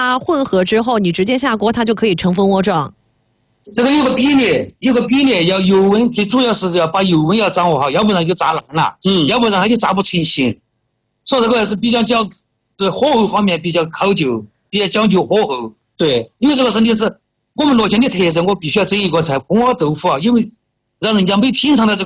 它混合之后，你直接下锅，它就可以成蜂窝状。 这个有个比例，要油温，最主要是要把油温要掌握好，要不然就炸烂了，要不然它就炸不成型。所以这个还是比较火候方面比较考究，比较讲究火候。 对， 因为这个身体是我们罗江的特色，我必须要整一个菜蜂窝豆腐啊，因为让人家没品尝到这个。